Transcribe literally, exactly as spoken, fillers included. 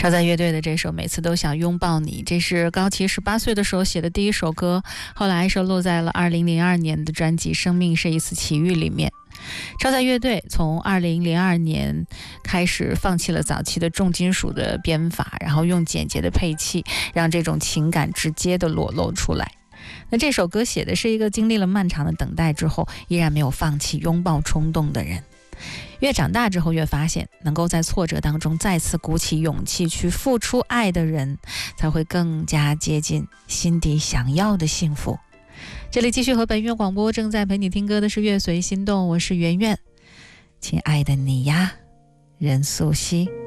超载乐队的这首《每次都想拥抱你》，这是高旗十八岁的时候写的第一首歌，后来收录在了二零零二年的专辑《生命是一次奇遇》里面。超载乐队从二零零二年开始放弃了早期的重金属的编法，然后用简洁的配器让这种情感直接的裸露出来。那这首歌写的是一个经历了漫长的等待之后依然没有放弃拥抱冲动的人。越长大之后越发现，能够在挫折当中再次鼓起勇气去付出爱的人，才会更加接近心底想要的幸福。这里继续和本月广播，正在陪你听歌的是乐随心动，我是圆圆。亲爱的你呀，任素汐。